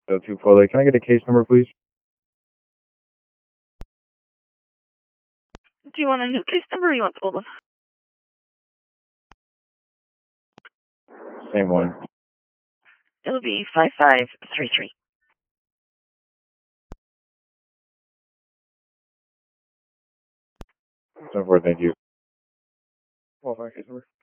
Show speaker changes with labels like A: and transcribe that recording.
A: So 248. Can I get a case number, please?
B: Do you want a new case number or you want the old one?
A: Same one.
B: It'll be 5533.
A: So forth, thank you. Qualifying case number.